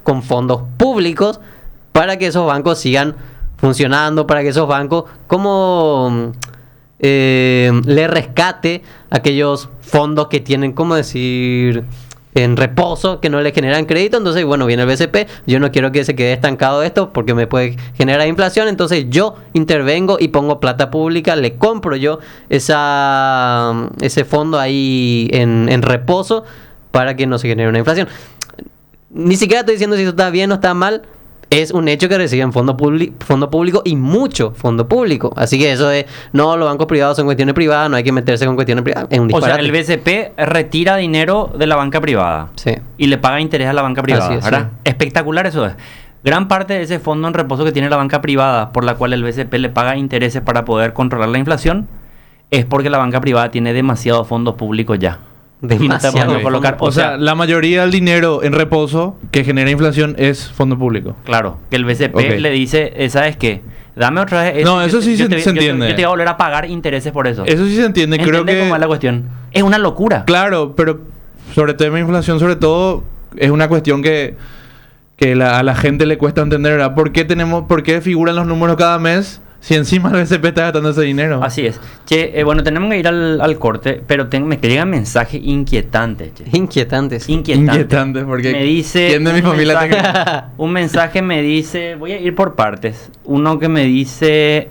con fondos públicos para que esos bancos sigan funcionando, para que esos bancos como le rescate aquellos fondos que tienen, ¿cómo decir?, en reposo, que no le generan crédito. Entonces, bueno, viene el BCP, yo no quiero que se quede estancado esto porque me puede generar inflación, entonces yo intervengo y pongo plata pública, le compro yo ese fondo ahí en reposo para que no se genere una inflación. Ni siquiera estoy diciendo si eso está bien o está mal. Es un hecho que reciben fondo público y mucho fondo público. Así que eso es, no, los bancos privados son cuestiones privadas, no hay que meterse con cuestiones privadas. Es un disparate. O sea, el BCP retira dinero de la banca privada. Sí. Y le paga interés a la banca privada, Así es, ¿verdad? sí. Espectacular eso es. Gran parte de ese fondo en reposo que tiene la banca privada, por la cual el BCP le paga intereses para poder controlar la inflación, es porque la banca privada tiene demasiados fondos públicos ya. Demasiado. Colocar, O sea, la mayoría del dinero en reposo que genera inflación es fondo público. claro, que el BCP Ok. le dice, ¿sabes qué? Dame otra vez. No, eso sí se entiende. Yo te voy a volver a pagar intereses por eso. Eso sí se entiende, creo ¿Entendés que... cómo es la cuestión? Es una locura. Claro, pero sobre tema de inflación, sobre todo, es una cuestión que a la gente le cuesta entender, ¿verdad? ¿Por qué figuran los números cada mes si encima el BCP está gastando ese dinero? Así es. Che, bueno, tenemos que ir al corte, pero me llegan mensajes inquietantes, che. Inquietantes. Inquietante, porque Me dice ¿quién de mi un familia mensaje, un mensaje me dice, voy a ir por partes. Uno que me dice,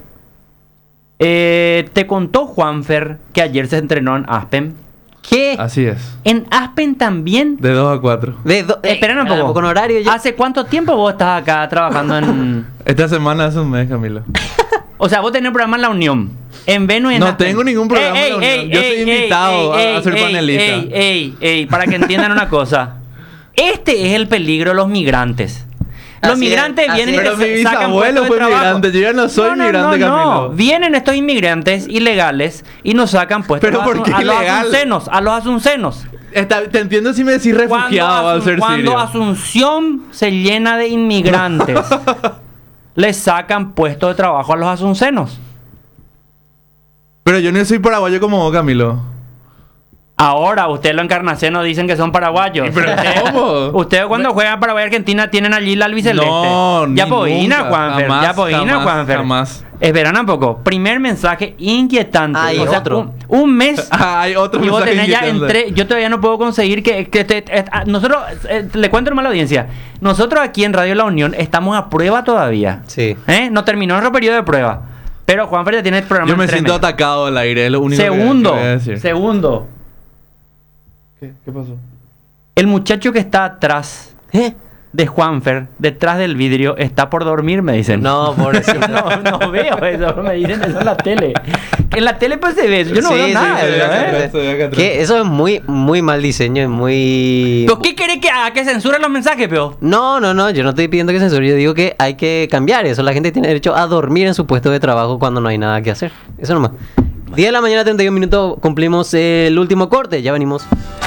¿te contó Juanfer que ayer se entrenó en Aspen? ¿Qué? Así es. ¿En Aspen también? De 2 a 4. Esperen un poco. Con horario ya. ¿Hace cuánto tiempo vos estás acá trabajando en...? Esta semana hace un mes, Camilo. O sea, vos tenés un programa en La Unión. En Venus y en No Aspen. tengo ningún programa en La Unión. Yo soy invitado a ser panelista. Para que entiendan una cosa. Este es el peligro de los migrantes. Los Así migrantes es, vienen y Pero mi te sacan bisabuelo puestos de fue trabajo. migrante. Yo ya no soy migrante, Camilo. Vienen estos inmigrantes ilegales y nos sacan puestos ¿Pero por qué a los ilegal? asuncenos. A los asuncenos. Te entiendo si me decís refugiado al ser Cuando sirio. Asunción se llena de inmigrantes, le sacan puestos de trabajo a los asuncenos. Pero yo no soy paraguayo como vos, Camilo. Ahora, ustedes los encarnacenos dicen que son paraguayos. ¿Pero cómo? Ustedes cuando juegan Paraguay y Argentina tienen allí la albiceleste. No, ya ni poina, nunca. Juanfer. Jamás, Ya poina, jamás, Juanfer. jamás. Esperan un poco. Primer mensaje inquietante. Hay otro. Un mes. Hay otro Y vos mensaje tenés ya inquietante. yo todavía no puedo conseguir nosotros, le cuento nomás a la audiencia. Nosotros aquí en Radio La Unión estamos a prueba todavía. Sí. No terminó nuestro periodo de prueba. Pero Juanfer ya tiene el programa. Yo me en 3 siento meses. atacado al aire, es lo único Segundo. que voy a decir. Segundo. ¿Qué pasó? El muchacho que está atrás de Juanfer, detrás del vidrio, está por dormir, me dicen. No, pobrecito. no veo eso, me dicen eso en la tele. En la tele pues se ve eso, yo no Sí, veo sí, nada. sí, ¿eh? sí, sí. Que eso es muy mal diseño, es muy... ¿Pero qué quiere que haga? ¿Que censure los mensajes, peo? No, yo no estoy pidiendo que censure, yo digo que hay que cambiar eso. La gente tiene derecho a dormir en su puesto de trabajo cuando no hay nada que hacer. Eso nomás. 10 de la mañana, 31 minutos, cumplimos el último corte, ya venimos.